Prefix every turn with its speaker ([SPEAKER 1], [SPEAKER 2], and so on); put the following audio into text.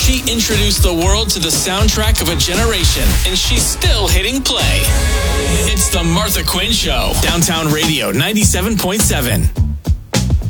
[SPEAKER 1] She introduced the world to the soundtrack of a generation, and she's still hitting play. It's the Martha Quinn Show. Downtown Radio 97.7.